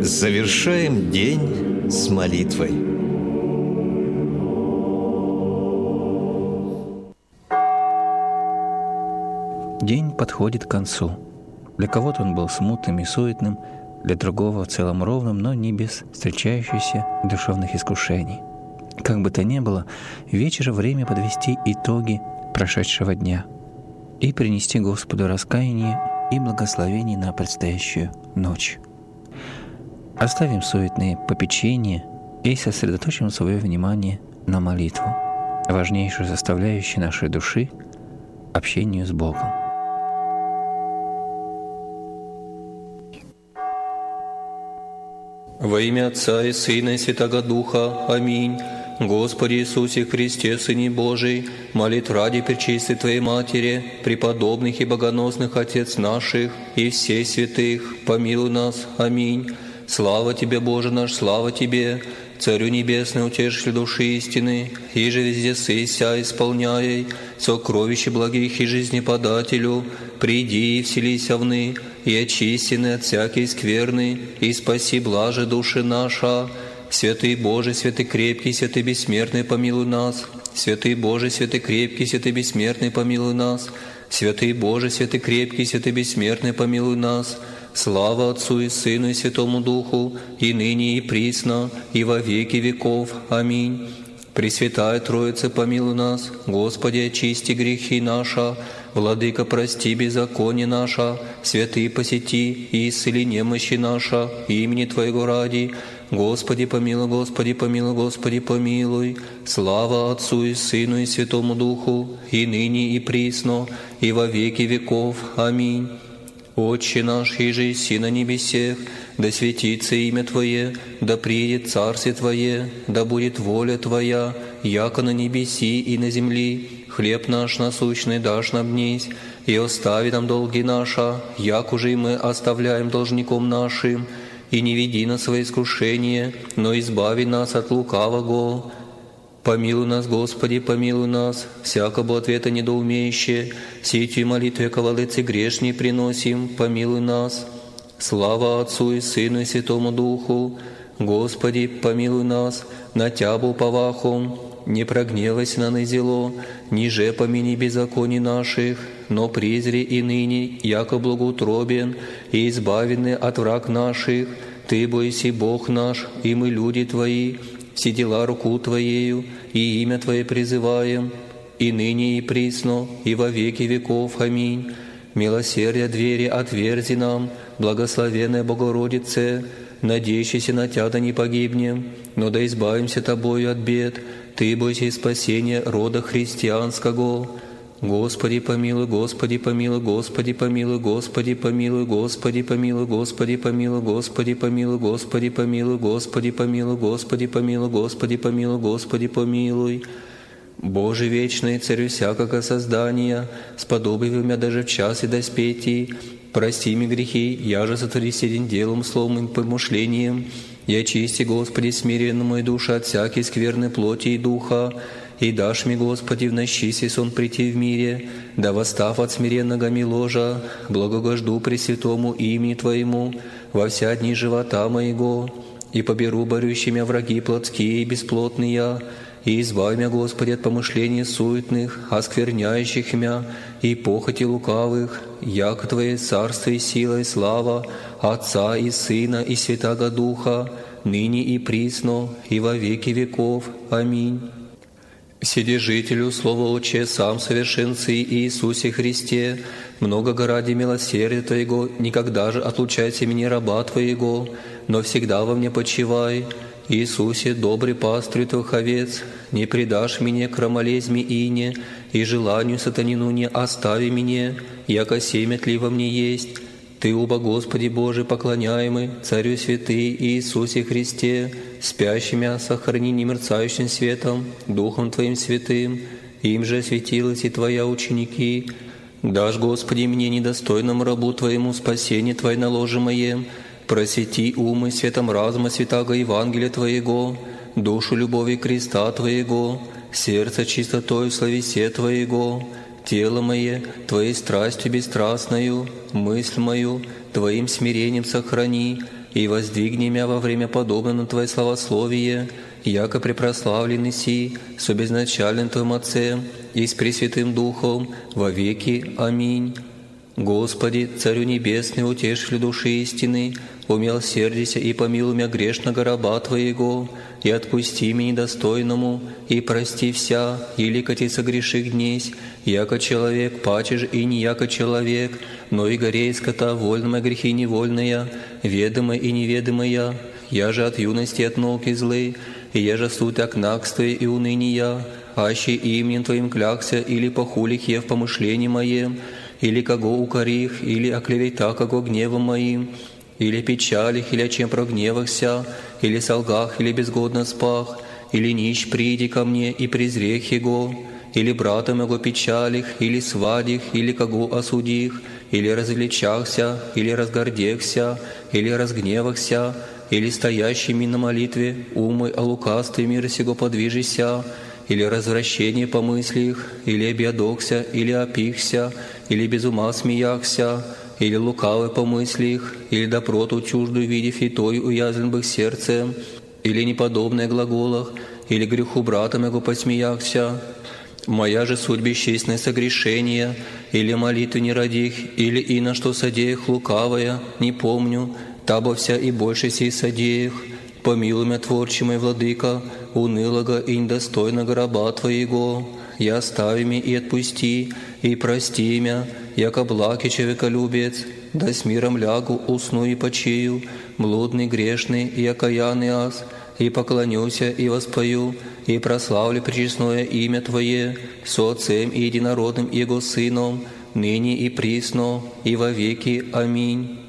Завершаем день с молитвой. День подходит к концу. Для кого-то он был смутным и суетным, для другого в целом ровным, но не без встречающихся душевных искушений. Как бы то ни было, вечер — время подвести итоги прошедшего дня и принести Господу раскаяние и благословение на предстоящую ночь. Оставим суетные попечения и сосредоточим свое внимание на молитву, важнейшую составляющую нашей души — общению с Богом. Во имя Отца и Сына и Святаго Духа. Аминь. Господи Иисусе Христе, Сыне Божий, молит ради Пречистой Твоей Матери, преподобных и богоносных Отец наших и всех святых, помилуй нас. Аминь. Слава Тебе, Боже наш, слава Тебе, Царю Небесный, утешитель души истины, и же везде сыся исполняй, сокровище благих и жизнеподателю, приди и вселися вны, и очистены от всякой скверны, и спаси блаже души наша. Святый Боже, святый крепкий, святый бессмертный, помилуй нас. Святый Боже, святый крепкий, святый бессмертный, помилуй нас. Святый Боже, святый крепкий, святый бессмертный, помилуй нас. Слава Отцу и Сыну и Святому Духу, и ныне и присно, и во веки веков. Аминь. Пресвятая Троица, помилуй нас. Господи, очисти грехи наши. Владыка, прости беззаконие наше. Святые, посети и исцели немощи наши, имени Твоего ради. Господи, помилуй, Господи, помилуй, Господи, помилуй. Слава Отцу и Сыну и Святому Духу, и ныне и присно, и во веки веков. Аминь. Отче наш, иже еси на небесех, да светится имя Твое, да приедет Царствие Твое, да будет воля Твоя, яко на небеси и на земли. Хлеб наш насущный дашь нам днесь, и остави нам долги наши, як уже и мы оставляем должником нашим. И не веди нас во искушение, но избави нас от лукавого. Помилуй нас, Господи, помилуй нас, всякого ответа недоумеющие, сетью молитве ковалыцы грешней приносим, помилуй нас. Слава Отцу и Сыну и Святому Духу, Господи, помилуй нас, на Тябу повахом, не прогневайся на назело, ниже помяни беззаконий наших, но призри и ныне, яко благоутробен, и избавены от враг наших. Ты бойся, Бог наш, и мы люди Твои, все дела руку Твоею, и имя Твое призываем, и ныне и присно, и во веки веков. Аминь. Милосердие двери отверзи нам, благословенная Богородице, надеющийся на Тя да не погибнем, но да избавимся Тобою от бед. Ты бойся и спасения рода христианского. Господи помилуй, Господи помилуй, Господи помилуй, Господи помилуй, Господи помилуй, Господи помилуй, Господи помилуй, Господи помилуй, Господи помилуй, Господи помилуй, Господи помилуй, Господи помилуй. Боже вечный, Царю всякого создания, сподобай меня даже в час и доспети, прости мне грехи, я же сотвори седен делом, словом и помышлением, и очисти, Господи, смиренно мою душу от всякой скверной плоти и духа, и дашь мне, Господи, в ночи сон прийти в мире, да восстав от смиренного ми ложа, благогожду Пресвятому имени Твоему во вся дни живота моего, и поберу борющими враги плотские и бесплотные, и избавь меня, Господи, от помышлений суетных, оскверняющих меня, и похоти лукавых, яко Твое царство и сила и слава Отца и Сына и Святаго Духа, ныне и присно, и во веки веков. Аминь. Вседержителю Слово Отче, сам совершенцы Иисусе Христе, много ради милосердия Твоего, никогда же отлучайся меня раба Твоего, но всегда во мне почивай. Иисусе, добрый пастырь Твоих овец, не предашь меня крамолезьми ине, и желанию сатанину не остави меня, яко семя тли во мне есть. Ты, оба Господи Божий, поклоняемый, Царю святый Иисусе Христе, спящими сохрани немерцающим светом, Духом Твоим святым, им же осветилась и Твоя ученики. Дашь, Господи, мне недостойному рабу Твоему спасение Твое наложимое, просвети умы светом разума святаго Евангелия Твоего, душу любови креста Твоего, сердце чистотой словесе Твоего, тело мое Твоей страстью бесстрастною, мысль мою Твоим смирением сохрани, и воздвигни мя во время подобно на Твое славословие, яко препрославленный си, со безначальным Твоим Отцем и с Пресвятым Духом во веки. Аминь. Господи, Царю Небесный, утешитель души истины, умилосердися и помилуй мя грешного раба Твоего, и отпусти меня недостойному, и прости вся, или коти согреших днесь, яко человек, паче же и не яко человек, но и горей скота, вольная грехи невольная, ведомая и неведомая, я же от юности от науки злы, и я же суть окнакствия и уныния, аще именем Твоим клякся, или похулих я в помышлении моем, или кого укорих, или оклевета кого гневом моим, или печалих, или о чем прогневахся, или солгах, или безгодно спах, или нищ приди ко мне и презрех его, или брата моего печалих, или свадих, или кого осудих, или развлечахся, или разгордехся, или разгневахся, или стоящими на молитве умой о лукавстве мира сего подвижися, или развращение помыслих, или объедокся, или опихся, или без ума смеяхся, или лукавый помыслих, или допроту чуждую видев и той уязвлен бы сердцем, или неподобное глаголах, или греху брата моего посмеяхся. Моя же суть бесчестное согрешение, или молитвы не родих, или и на что содеях лукавая, не помню, табо вся и больше сей содеях. Помилуй мя, творчий мой владыка, унылого и недостойного раба Твоего. И остави мя и отпусти, и прости мя, яко благ и человеколюбец, да с миром лягу, усну и почею, блудный, грешный и окаянный аз, и поклонюся и воспою, и прославлю пречестное имя Твое, со Отцем и Единородным Его Сыном, ныне и присно, и во веки. Аминь.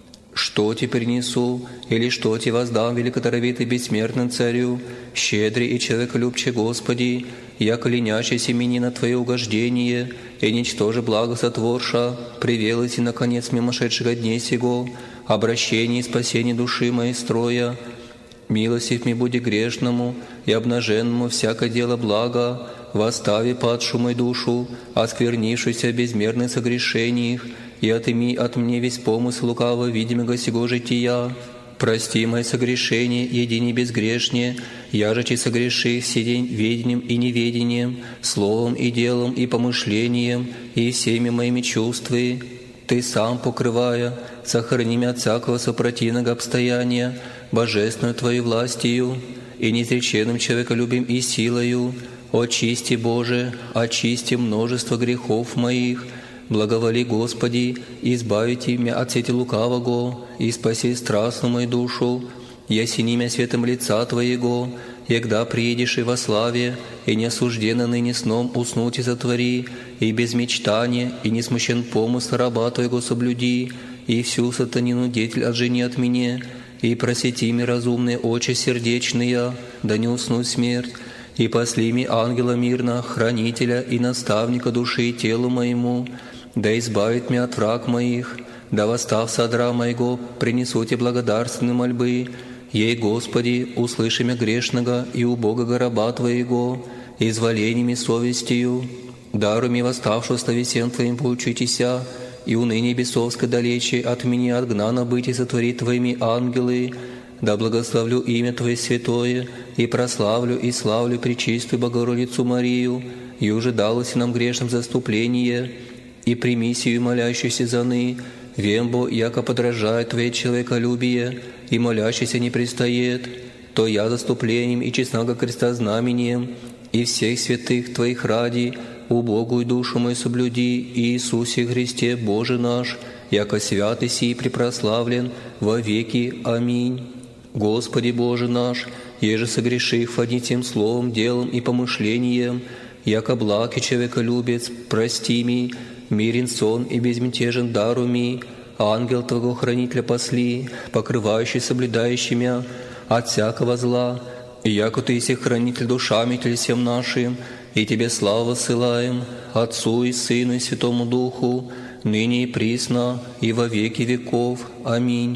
Что Ти принесу, или что Ти воздам великодоровитый бессмертным Царю, щедрый и человеколюбче Господи, яко ленящий семени на Твое угождение, и ничтоже благо сотворша, привелось и наконец мимошедшего дней сего, обращение и спасение души моей строя. Милостив ми буди грешному и обнаженному всякое дело блага, восстави падшую мою душу, осквернившуюся в безмерных согрешениях, и отыми от мне весь помысл лукаво видимого сего жития. Прости мои согрешения, едини безгрешнее, я же согреши сей день ведением и неведением, словом и делом и помышлением, и всеми моими чувствами. Ты сам, покрывая, сохрани меня от всякого сопротивного обстояния, божественную Твою властью и неизреченным человеколюбием и силою. Очисти, Боже, очисти множество грехов моих. Благоволи, Господи, избавите меня от сети лукавого, и спаси страстную мою душу. Ясени меня светом лица Твоего, егда приедешь и во славе, и не осужденно ныне сном уснуть и затвори, и без мечтания, и не смущен помысл раба Твоего соблюди, и всю сатанину деятель отжени от меня, и просвети ми разумные очи сердечные, да не уснуть смерть, и посли ми ангела мирно, хранителя и наставника души и телу моему, да избавит меня от враг моих, да восстав содра моего, принесу Тебе благодарственные мольбы. Ей, Господи, услыши меня грешного и убогого раба Твоего, изволениями совестью, даруй мне восставшего словесен Твоим поучитеся, и уныние бесовское далече от меня отгнано быть и сотворит Твоими ангелы, да благословлю имя Твое святое, и прославлю и славлю пречистую Богородицу Марию, и уже далось нам грешным заступление, и прими сию молящуюся заны, вембо, яко подражает Твое человеколюбие, и молящийся не пристает, то я заступлением и честного креста знамением, и всех святых Твоих ради, убогую душу мою соблюди, Иисусе Христе, Боже наш, яко святый сий препрославлен во веки. Аминь. Господи Боже наш, еже согрешив одним тем словом, делом и помышлением, яко благ и человеколюбец, прости ми, мирен сон и безмятежен дару ми, ангел Твоего хранителя посли, покрывающий соблюдающий мя от всякого зла, и яко Ты есть хранитель душами телесем нашим, и Тебе славу ссылаем, Отцу и Сыну и Святому Духу, ныне и присно, и во веки веков. Аминь.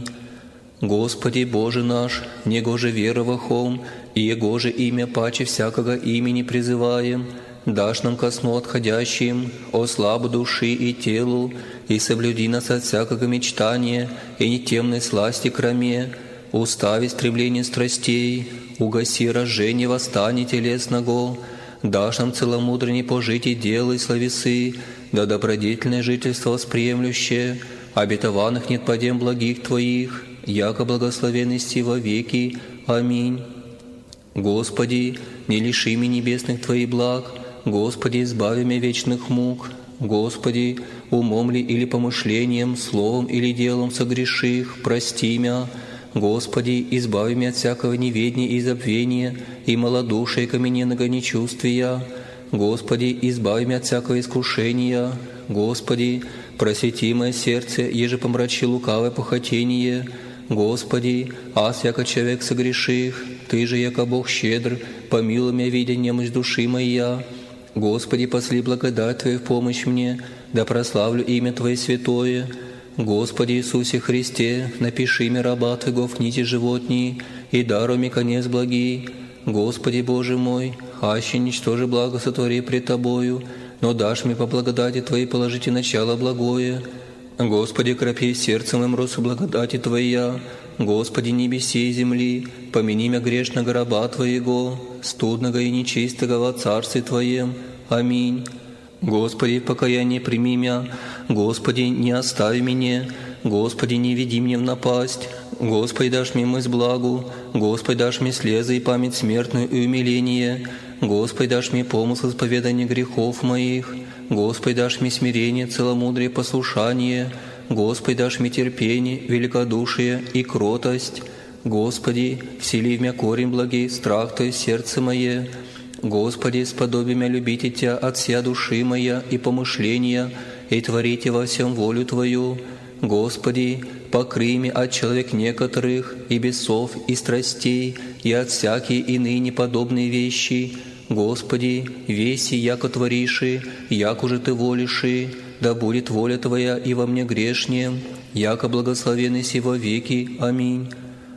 Господи Боже наш, Него же веровахом, и Его же имя паче всякого имени призываем, дашь нам ко сну отходящим, о слабу души и телу, и соблюди нас от всякого мечтания и нетемной сласти краме, устави стремление страстей, угаси разжение восстания телесного, дашь нам целомудренней пожить и делай словесы, да добродетельное жительство восприемлющее, обетованных нет подем благих Твоих, яко благословенности во веки. Аминь. Господи, не лиши меня небесных Твоих благ, Господи, избави меня вечных мук, Господи, умом ли или помышлением, словом или делом согреших, прости меня, Господи, избави меня от всякого неведения и забвения, и малодушия каменного нечувствия, Господи, избави меня от всякого искушения, Господи, просвети мое сердце, еже помрачи лукавое похотение, Господи, аз яко человек согреших, Ты же, яко Бог щедр, помилуй меня, видя немощь души моя. Господи, посли благодать Твою в помощь мне, да прославлю имя Твое святое. Господи Иисусе Христе, напиши мне раба Твоего в книге животней, и даруй мне конец благий. Господи Боже мой, аще ничтоже благо сотвори пред Тобою, но дашь мне по благодати Твоей положите начало благое. Господи, крепи сердцем моим росу благодати Твоя, Господи, небеси и земли, помяни меня грешного раба Твоего, студного и нечистого во Царстве Твоем. Аминь. Господи, в покаянии прими меня, Господи, не остави меня, Господи, не веди мне в напасть, Господи, дашь мне мысль благу, Господи, дашь мне слезы и память смертную и умиление, Господи, дашь мне помысл исповедания грехов моих, Господи, дашь мне смирение, целомудрие, послушание, Господи, дашь мне терпение, великодушие и кротость, Господи, всели в меня корень благий, страх Твой сердце мое, Господи, сподоби меня любить Тебя от вся души моя и помышления, и творите во всем волю Твою. Господи, покрый меня от человек некоторых, и бесов, и страстей, и от всякие иные неподобные вещи. Господи, веси, яко твориши, яко же Ты волиши, да будет воля Твоя и во мне грешнем, яко благословенный си во веки. Аминь.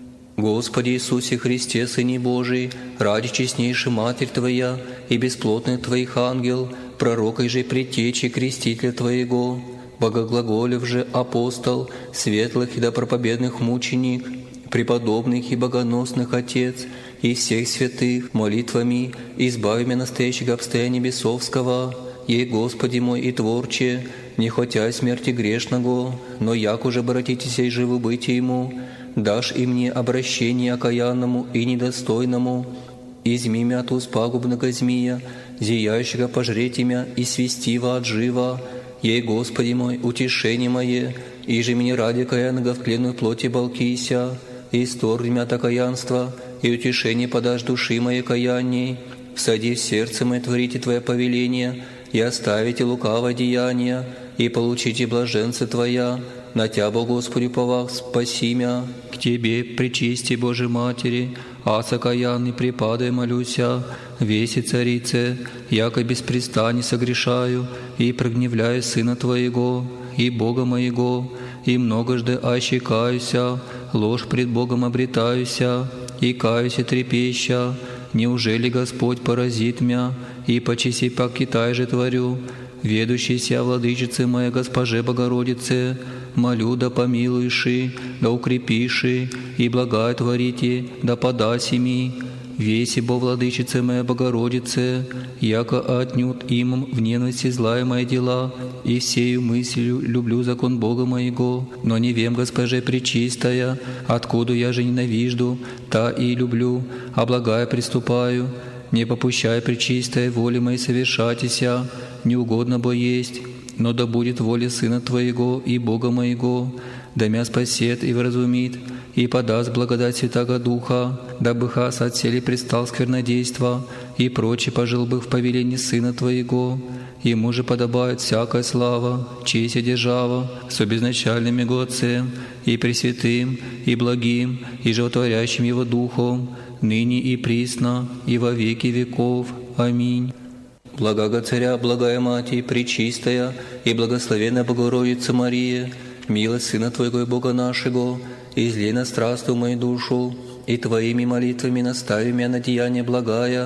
Господи Иисусе Христе, Сыне Божий, ради честнейшей Матерь Твоя и бесплотных Твоих ангел, пророкой же предтечи крестителя Твоего, богоглаголев же апостол, светлых и добропобедных мученик, преподобных и богоносных Отец, и всех святых молитвами избави меня настоящего обстояния бесовского, ей, Господи мой и Творче, не хотя смерти грешного, но як уже обратитесь и живы быть Ему, дашь и мне обращение окаянному и недостойному, изми меня от уст пагубного змея, зияющего пожреть имя и свести во от жива, ей, Господи мой, утешение мое, и же мне ради каянного в тленную плоти балкися, и исторгни меня от окаянства, и утешение подашь души моей каянней, всади в сердце мое творите Твое повеление, и оставите лукавое деяние, и получите блаженство Твоя, на Тя, Бо Господи, повах, спаси мя. К Тебе, пречисти Божией Матери, ас окаянный припадай молюся, веси царице, яко беспрестанно согрешаю, и прогневляю Сына Твоего, и Бога моего, и многожды аще каюся, ложь пред Богом обретаюся, и каюся трепеща, неужели Господь поразит мя, и почеси покитай же творю, ведущийся владычице моя Госпоже Богородице, молю, да помилуйши, да укрепиши, и благая творите, да подаси ми. Веси, бо владычице моя Богородице, яко отнюдь им в ненависти злая мои дела, и всею мыслью люблю закон Бога моего, но не вем, Госпоже пречистая, откуда я же ненавижду, та и люблю, а благая приступаю. Не попущай пречистой воли моей совершатися, не угодно бо есть, но да будет воля Сына Твоего и Бога моего, да мя спасет и вразумит, и подаст благодать Святаго Духа, дабы хас отсели предстал сквернодейства, и проче пожил бы в повелении Сына Твоего. Ему же подобает всякая слава, честь и держава, с обезначальным Его Отцем, и Пресвятым, и Благим, и Животворящим Его Духом, ныне и присно, и во веки веков. Аминь. Благого Царя, благая Мать, пречистая, и благословенная Богородица Мария, милость Сына Твоего и Бога нашего, излей на страстную мою душу, и Твоими молитвами настави меня на деяние благая,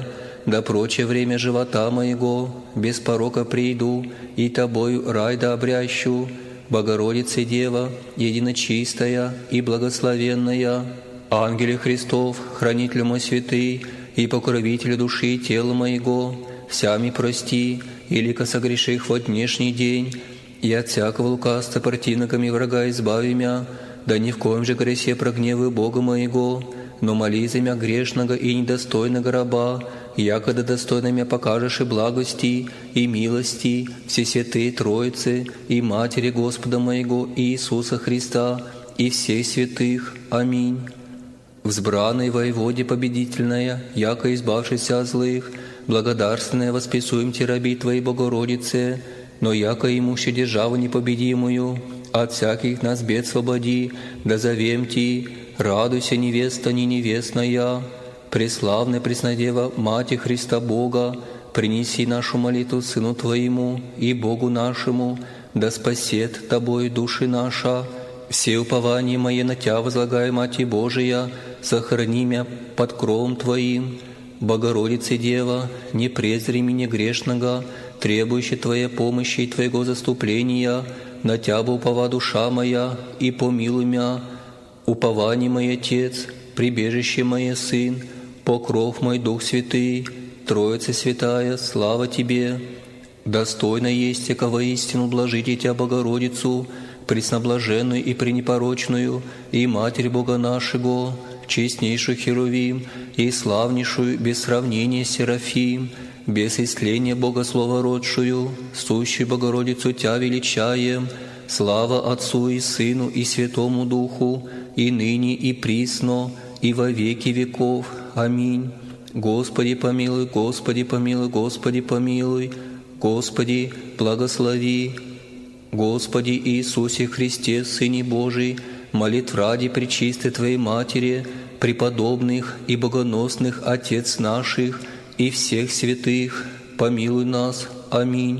до прочее время живота моего, без порока приду, и Тобою рай да обрящу, Богородице Дева, единочистая и благословенная, Ангеле Христов, хранителю мой святый, и покровителю души и тела моего, всями прости, илико согреших во днешний день, и от всякого лукавства противниками врага избави мя, да ни в коем же гресе прогневы Бога моего, но моли за мя грешного и недостойного раба, якогда достойно мя покажешь и благости, и милости, все святые Троицы, и Матери Господа моего Иисуса Христа, и всех святых. Аминь. Взбранной воеводе победительная, яко избавшийся от злых, благодарственная восписуем те раби Твоей Богородице, но яко имуще державу непобедимую, от всяких нас бед свободи, да зовем Ти, радуйся, невеста не невестная, преславная Преснодева, Мати Христа Бога, принеси нашу молитву Сыну Твоему и Богу нашему, да спасет Тобою души наша. Все упования мои на Тя возлагаю, Мати Божия, сохрани мя под кровом Твоим. Богородице Дева, не презри меня грешного, требующий Твоей помощи и Твоего заступления, на Тя бы упова душа моя, и помилуй мя. Упование мой Отец, прибежище мое Сын, покров мой Дух Святый, Троица Святая, слава Тебе. Достойно есть яко воистину блажите Тя Богородицу, пресноблаженную и пренепорочную, и Матерь Бога нашего, честнейшую Херувим, и славнейшую без сравнения Серафим, без истления Бога Слова родшую, сущую Богородицу Тя величаем, слава Отцу и Сыну и Святому Духу, и ныне и присно, и во веки веков. Аминь. Господи помилуй, Господи помилуй, Господи помилуй, Господи благослови. Господи Иисусе Христе, Сыне Божий, молитв ради пречистой Твоей Матери, преподобных и богоносных Отец наших и всех святых, помилуй нас. Аминь.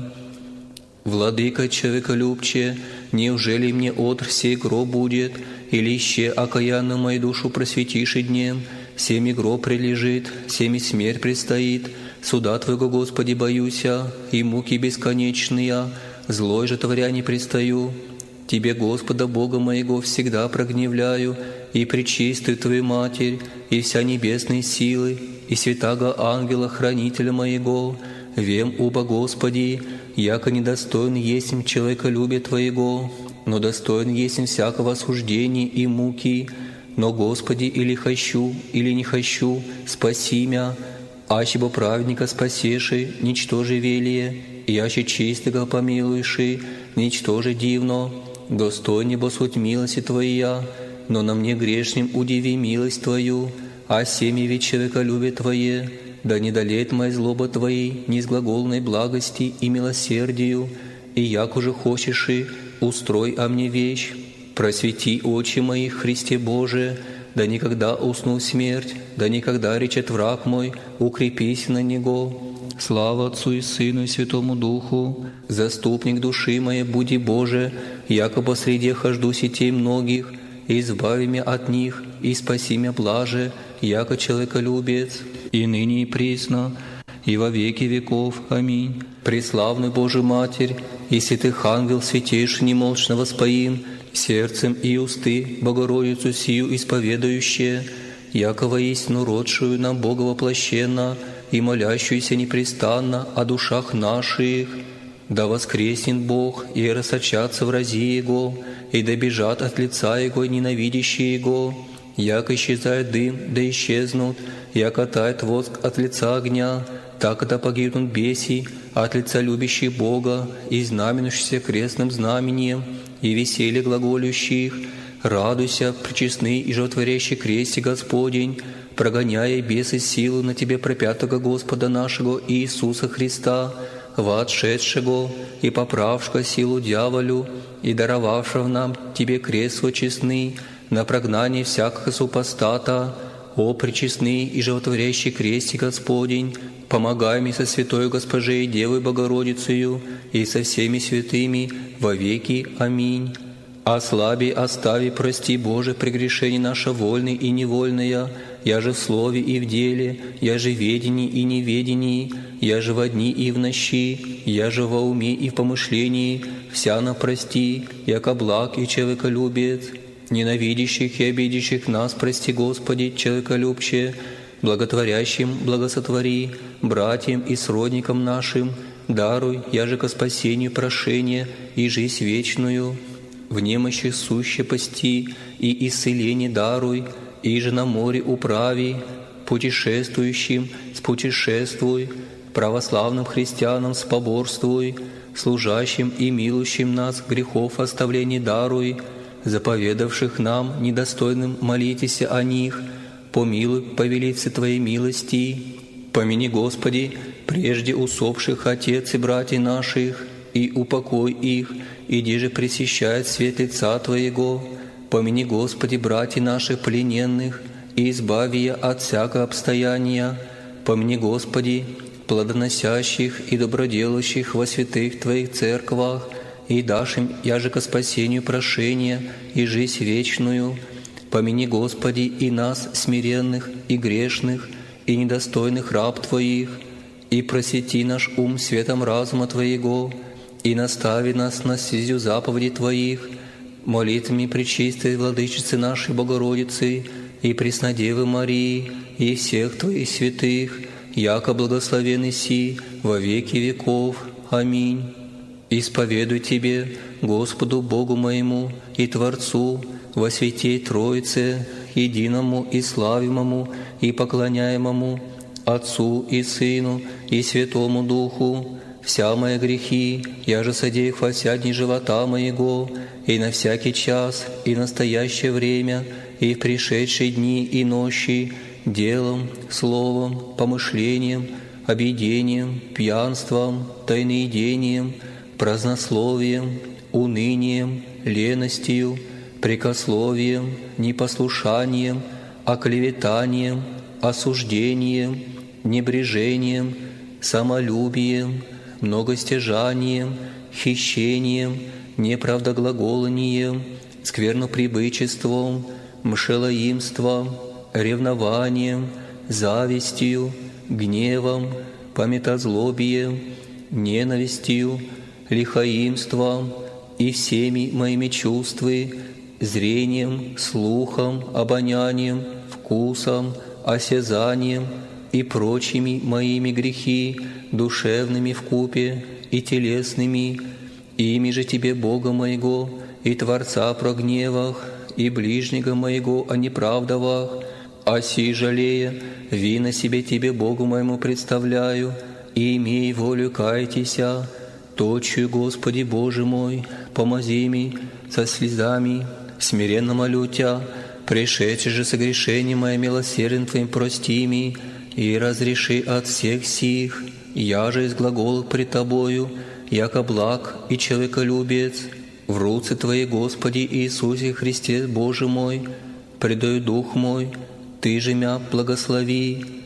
Владыка человеколюбче, неужели мне отр сей гроб будет, или еще окаянную мою душу просветишь и днем, всеми гроб прилежит, всеми смерть предстоит, суда Твоего, Господи, боюся, и муки бесконечные, злой же творя не предстаю. Тебе, Господа Бога моего, всегда прогневляю, и пречистую Твою Матерь, и вся небесные силы, и святаго ангела, хранителя моего, вем уба, Господи, яко недостоин есмь человеколюбия Твоего, но достоин есмь всякого осуждения и муки. Но, Господи, или хочу, или не хочу, спаси мя, аще бо праведника спасеши, ничтоже велие, и аще чистого помилуеши, ничтоже дивно, достойне бо суть милости Твоя, но на мне грешним удиви милость Твою, а семя ведь человеколюбие Твое, да не долеет моя злоба Твоей, ни с глаголной благости и милосердию, и як уже хочешь и устрой о мне вещь. Просвети очи мои, Христе Боже, да никогда усну смерть, да никогда речет враг мой, укрепись на него. Слава Отцу и Сыну и Святому Духу, заступник души моей, буди Боже, яко посреди хожду сетей многих, избави меня от них, и спаси меня блаже, яко человеколюбец, и ныне и присно, и во веки веков. Аминь. Преславную Божию Матерь, и святых ангел святейший немолчно воспоим, сердцем и усты Богородицу сию исповедующие, яко воистину родшую нам Бога воплощенно и молящуюся непрестанно о душах наших. Да воскреснет Бог и рассочатся врази Его, и да бежат от лица Его ненавидящие Его. Яко исчезает дым, да исчезнут, яко тает воск от лица огня, так да погибнут беси от лица любящих Бога и знаменующихся крестным знамением, и веселье глаголющих. Радуйся, пречестный и животворящий кресте Господень, прогоняя бесы силу на Тебе пропятого Господа нашего Иисуса Христа, воотшедшего и поправшего силу дьяволю, и даровавшего нам Тебе крест свой честный на прогнание всякого супостата. О, пречестный и животворящий кресте Господень, помогай мне со святой Госпожей и Девой Богородицею и со всеми святыми во веки. Аминь. Ослаби, остави, прости, Боже, прегрешение наше вольное и невольное, я же в слове и в деле, я же в ведении и неведении, я же во дни и в нощи, я же во уме и в помышлении, вся на прости, яко благ и человеколюбец. Ненавидящих и обидящих нас прости, Господи, человеколюбче, благотворящим благосотвори, братьям и сродникам нашим, даруй, я же ко спасению прошение и жизнь вечную. В немощи суще пасти и исцеление даруй, и же на море управи, путешествующим спутешествуй, православным христианам споборствуй, служащим и милующим нас грехов оставление даруй, заповедавших нам недостойным молитесь о них, помилуй по велице Твоей милости. Помяни, Господи, прежде усопших отец и братьев наших, и упокой их, иди же пресещает свет лица Твоего. Помяни, Господи, братьев наших плененных, и избави их от всякого обстояния. Помяни, Господи, плодоносящих и доброделающих во святых Твоих церквах, и дашь им, яже ко спасению прошения и жизнь вечную. Помяни, Господи, и нас, смиренных и грешных, и недостойных раб Твоих, и просвети наш ум светом разума Твоего, и настави нас на стезю заповедей Твоих, молитвами пречистой Владычицы нашей Богородицы и Преснодевы Марии и всех Твоих святых, яко благословен си во веки веков. Аминь. Исповедуй Тебе, Господу Богу моему и Творцу, во святей Троице, единому и славимому и поклоняемому, Отцу и Сыну и Святому Духу, вся мои грехи, я же содеях во вся дни живота моего, и на всякий час, и настоящее время, и в пришедшие дни и ночи, делом, словом, помышлением, объедением, пьянством, тайноедением, празднословием, унынием, леностью, прекословием, непослушанием, оклеветанием, осуждением, небрежением, самолюбием, многостяжанием, хищением, неправдоглаголанием, скверноприбычеством, мшелоимством, ревнованием, завистью, гневом, памятозлобием, ненавистью, лихоимством и всеми моими чувствами, зрением, слухом, обонянием, вкусом, осязанием и прочими моими грехи, душевными вкупе и телесными, ими же Тебе, Бога моего, и Творца прогневах, и ближнего моего о неправдовах, оси жалея, вина себе Тебе, Богу моему, представляю, и имей волю кайтеся, точию, Господи Боже мой, помози ми со слезами, смиренно молю Тя, пришедший же согрешение мое милосердием Твоим прости ми, и разреши от всех сих, я же из глаголов пред Тобою, яко благ и человеколюбец, в руце Твоей, Господи Иисусе Христе Боже мой, предаю дух мой, Ты же мя благослови.